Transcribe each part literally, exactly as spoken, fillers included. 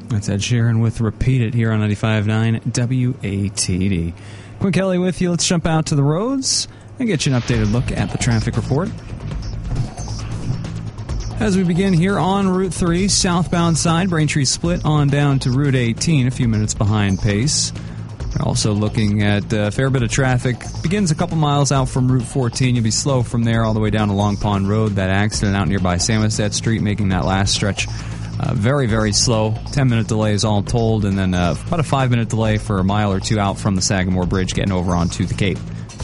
That's Ed Sheeran with Repeat It here on ninety-five point nine W A T D. Quinn Kelly with you. Let's jump out to the roads and get you an updated look at the traffic report. As we begin here on Route three, southbound side, Braintree split on down to Route eighteen, a few minutes behind pace. We're also looking at a fair bit of traffic. Begins a couple miles out from Route fourteen. You'll be slow from there all the way down to Long Pond Road. That accident out nearby Samoset Street making that last stretch uh, very, very slow. ten-minute delays all told, and then uh, about a five-minute delay for a mile or two out from the Sagamore Bridge getting over onto the Cape.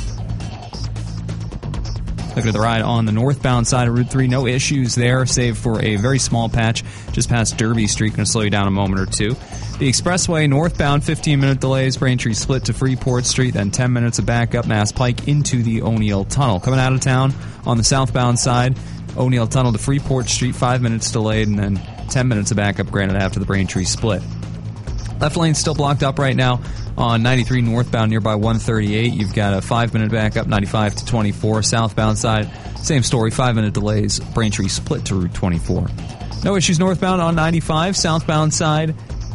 Looking at the ride on the northbound side of Route three, no issues there, save for a very small patch just past Derby Street. Going to slow you down a moment or two. The expressway northbound, fifteen-minute delays, Braintree split to Freeport Street, then ten minutes of backup, Mass Pike into the O'Neill Tunnel. Coming out of town on the southbound side, O'Neill Tunnel to Freeport Street, five minutes delayed, and then ten minutes of backup granted after the Braintree split. Left lane still blocked up right now on ninety-three northbound nearby one thirty-eight. You've got a five-minute backup, ninety-five to twenty-four. Southbound side, same story, five-minute delays, Braintree split to Route twenty-four. No issues northbound on ninety-five. Southbound side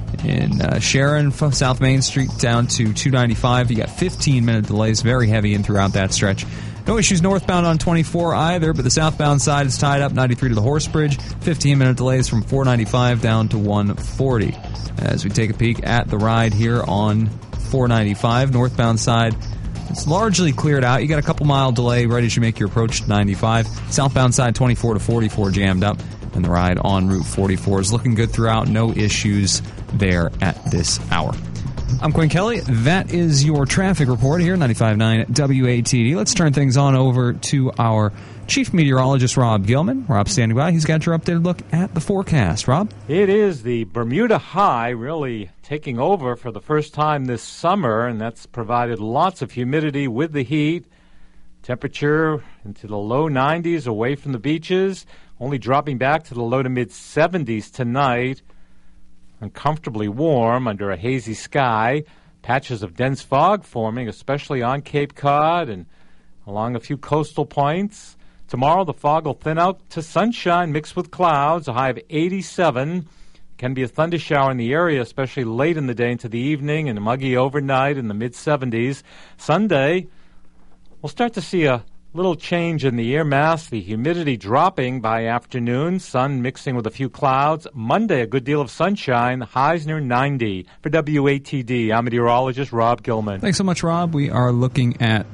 in uh, Sharon, South Main Street down to two ninety-five. You got fifteen-minute delays, very heavy in throughout that stretch. No issues northbound on twenty-four either, but the southbound side is tied up, ninety-three to the Horse Bridge, fifteen-minute delays from four ninety-five down to one forty. As we take a peek at the ride here on four ninety-five, northbound side, it's largely cleared out. You got a couple mile delay right as you make your approach to ninety-five. Southbound side, twenty-four to forty-four jammed up, and the ride on Route forty-four is looking good throughout. No issues there at this hour. I'm Quinn Kelly. That is your traffic report here, ninety-five point nine W A T D. Let's turn things on over to our Chief Meteorologist, Rob Gilman. Rob standing by. He's got your updated look at the forecast. Rob? It is the Bermuda High really taking over for the first time this summer, and that's provided lots of humidity with the heat. Temperature into the low nineties away from the beaches, only dropping back to the low to mid seventies tonight. Uncomfortably warm under a hazy sky. Patches of dense fog forming, especially on Cape Cod and along a few coastal points. Tomorrow, the fog will thin out to sunshine mixed with clouds, a high of eighty-seven. Can be a thunder shower in the area, especially late in the day into the evening, and a muggy overnight in the mid seventies. Sunday, we'll start to see a little change in the air mass, the humidity dropping by afternoon, sun mixing with a few clouds. Monday, a good deal of sunshine, highs near ninety. For W A T D, I'm meteorologist Rob Gilman. Thanks so much, Rob. We are looking at